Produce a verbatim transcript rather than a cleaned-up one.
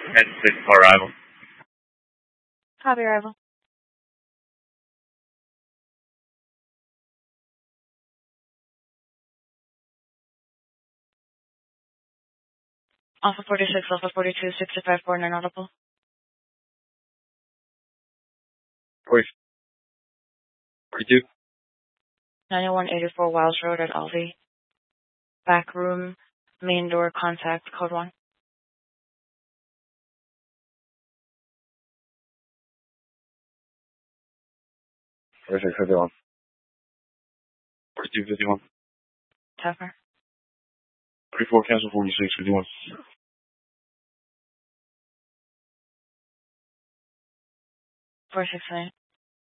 At six for arrival. Copy arrival. Alpha forty-six, Alpha forty-two, sixty-five, four nine audible. forty-two. ninety-one eighty-four Wiles Road at Alvey. Back room, main door, contact, code one. forty-six fifty-one. forty-two fifty-one. Taffer. forty-four cancel forty-six fifty-one. four six nine.